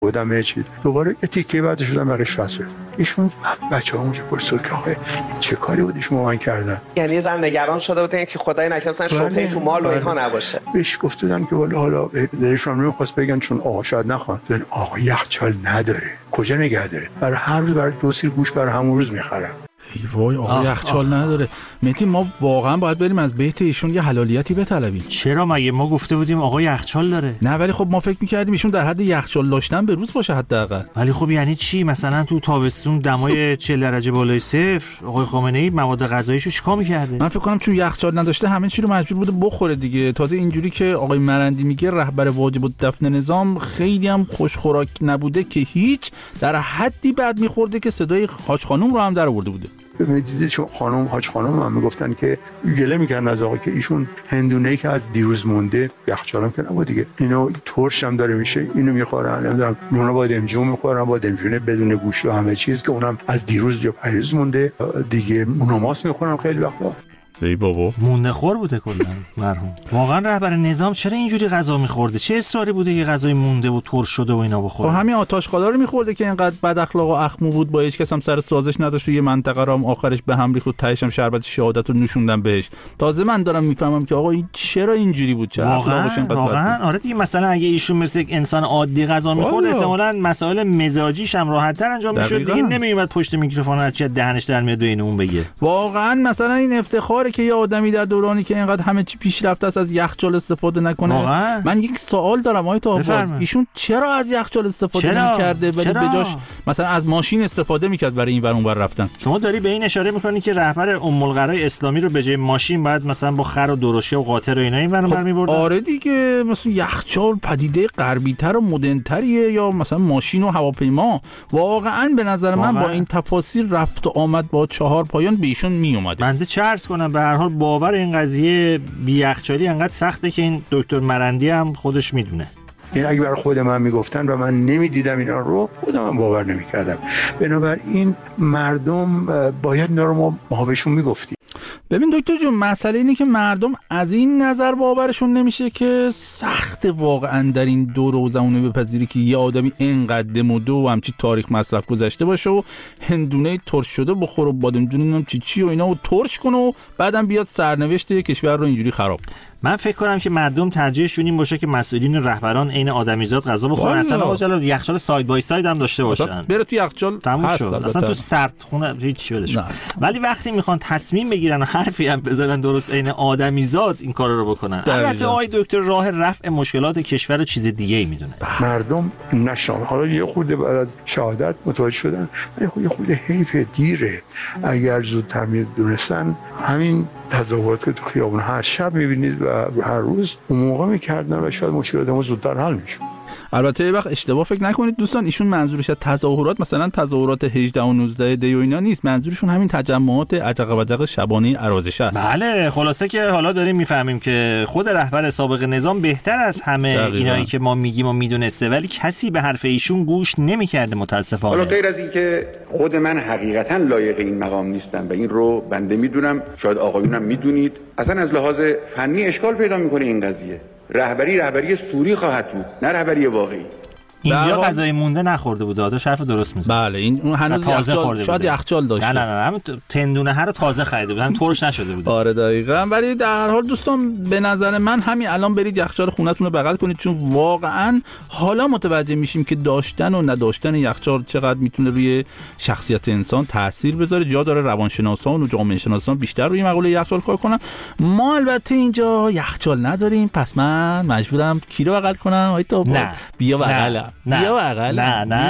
بودم چی دوباره تیکه بعدش شدم برش فصل ایشون بچه‌ها اونجا پرسید که آخه چه کاری بود شما من کردن، یعنی یه زن نگران شده بودن که خدای نکرده شبهه تو مال و اینها نباشه. بهش گفتن که حالا دلشون نمیخواست بگن چون آقا شاید نخواد، آقا یخچال نداره کجا نگه داره، برای هر روز برای 2 گوشت برای همون روز میخرم. ای وای آقا یخچال نداره. مهدی ما واقعا باید بریم از بیت ایشون یه حلالیتی بطلبیم. چرا مگه ما گفته بودیم آقا یخچال داره؟ نه ولی خب ما فکر می‌کردیم ایشون در حد یخچال داشتن به روز باشه حداقل. ولی خب یعنی چی؟ مثلا تو تابستون دمای 40 درجه بالای صفر آقای خامنه‌ای مواد غذاییشو چیکار می‌کرده؟ من فکر کنم چون یخچال نداشته همه چی رو مجبور بوده بخوره دیگه. تازه اینجوری که آقای مرندی میگه رهبر واجب الدفن نظام خیلی هم خوش خوراک نبوده که هیچ، در حدی بد می‌خورده که صدای حاج خانم رو هم در آورده بوده. میدیدید چون خانم حاج خانم هم میگفتن که گله میکردن از آقا که ایشون هندونه‌ای که از دیروز مونده یخچالم که نبود دیگه، اینو ترش هم داره میشه اینو میخورن، نمیدونم نونا بادمجون میخورن بادمجون بدون گوشت و همه چیز که اونم از دیروز یا پریز مونده دیگه، نماز میخورن خیلی وقتا. ای بابا مونده خور بوده کلا مرحوم. واقعا رهبر نظام چرا اینجوری غذا میخورده؟ چه اصراری بوده که غذای مونده و ترش شده و اینا بخوره؟ خب همین آتش خالا رو میخورده که اینقدر بد اخلاق و اخمو بود، با هیچ کس هم سر سازش نداشت و یه منطقه رو هم آخرش به هم ریخت و تهش هم شربت شهادت رو نوشوندن بهش. تازه من دارم میفهمم که آقا این چرا اینجوری بود، چرا اخلاقش اینقدر بد بود. واقعا آره دیگه، مثلا اگه ایشون مثل یک انسان عادی غذا میخورد احتمالاً مسائل مزاجیش هم راحت‌تر انجام میشد دیگه، نمیومد پشت میکروفون هر چی دهنش در میاد و این اون بگه. واقعا مثلا این افتخاره که یه آدمی در دورانی که اینقدر همه چی پیشرفته است از یخچال استفاده نکنه. واقعا؟ من یک سوال دارم آقای طاهر، ایشون چرا از یخچال استفاده نمی‌کرده ولی بجاش مثلا از ماشین استفاده می‌کرد برای این ور اون ور رفتن؟ شما داری به این اشاره می‌کنی که رهبر ام القرای اسلامی رو به جای ماشین بعد مثلا با خر و درشکه و قاطر و اینا این ور اون می‌بردن؟ آره دیگه، مثلا یخچال پدیده غربی‌تر و مدرن‌تریه یا مثلا ماشین و هواپیما. واقعا به نظر من با این تفاصیل رفت و آمد با 4 پایان به ایشون میومده. بنده چه عرض کنم، به هر حال باور این قضیه بی یخچالی انقدر سخته که این دکتر مرندی هم خودش میدونه. این اگه برای خود من میگفتن و من نمیدیدم اینا رو، خودم هم باور نمیکردم. بنابراین مردم باید اینا رو ما بهشون میگفتیم. ببین دکتر جون، مسئله اینه که مردم از این نظر باورشون نمیشه که سخت واقعا در این دور و زمانه بپذیری که یه آدمی اینقدر مدو و همچی تاریخ مصرف گذشته باشه و هندونه ترش شده بخوره و بادمجون نمیدونم چی و اینا و ترش کنه و بعدم بیاد سرنوشت کشور رو اینجوری خراب. من فکر کنم که مردم ترجیحشون این باشه که مسئولین و رهبران عین آدمیزاد غذا بخورن، اصلا آقا یخچال ساید بای ساید هم داشته باشن. بره تو یخچال تموم شد، اصلا تو سردخونه هیچ ولش. ولی وقتی میخوان تصمیم بگیرن و حرفی هم بزنن درست عین آدمیزاد این کارا رو بکنن. البته آقای دکتر راه رفع مشکلات کشور رو چیز دیگه ای میدونه. مردم نشان حالا یه خورده بعد از شهادت متوجه شدن، یه خورده حیف دیره. اگر زودتر میدونستن همین تظاهرات که تو خیابون هر شب میبینید و هر روز اون موقع میکردن و شاید مشکلات ما زودتر حل میشد. البته یه وقت اشتباه فکر نکنید دوستان، ایشون منظورش از تظاهرات مثلا تظاهرات 18 و 19 دی و اینا نیست، منظورشون همین تجمعات عجق و وجق شبانه ارازش است. بله، خلاصه که حالا داریم میفهمیم که خود رهبر سابق نظام بهتر از همه اینایی که ما میگیم و میدونسته، ولی کسی به حرف ایشون گوش نمیکرده متاسفانه. حالا غیر از این که خود من حقیقتا لایق این مقام نیستم و این رو بنده میدونم، شاید آقایونم میدونید، اصلا از لحاظ فنی اشکال پیدا میکنه این قضیه. رهبری سوری خواهد بود، نه رهبری واقعی. اینجا غذای مونده نخورده بود، داداش حرف درست میزنه. بله، این اون هنوز تازه خورده، شاید یخچال داشته. نه همون تندونه هر رو تازه خریده بود، هم ترش نشده بود. آره دقیقاً. ولی در هر حال دوستان به نظر من همین الان برید یخچال خونتون رو بغل کنید، چون واقعاً حالا متوجه میشیم که داشتن و نداشتن یخچال چقدر میتونه روی شخصیت انسان تاثیر بذاره. جا داره روانشناسان و جامعه شناسان بیشتر روی مقوله یخچال کار کنن. ما البته اینجا یخچال نداریم، پس من مجبورم کی رو بغل کنم؟ آی تو بیا بغل. نه